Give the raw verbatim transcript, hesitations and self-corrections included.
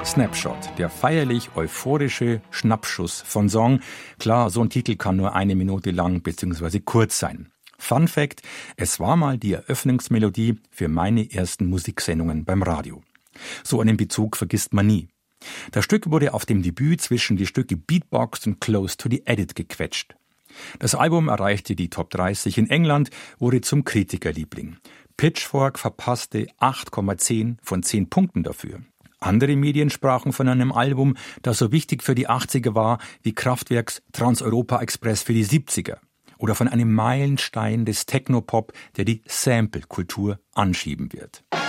Snapshot, der feierlich euphorische Schnappschuss von Song. Klar, so ein Titel kann nur eine Minute lang bzw. kurz sein. Fun Fact, es war mal die Eröffnungsmelodie für meine ersten Musiksendungen beim Radio. So einen Bezug vergisst man nie. Das Stück wurde auf dem Debüt zwischen die Stücke Beatbox und Close to the Edit gequetscht. Das Album erreichte die Top dreißig in England, wurde zum Kritikerliebling. Pitchfork verpasste acht Komma zehn von zehn Punkten dafür. Andere Medien sprachen von einem Album, das so wichtig für die achtziger war wie Kraftwerks Trans-Europa Express für die siebziger. Oder von einem Meilenstein des Technopop, der die Sample-Kultur anschieben wird.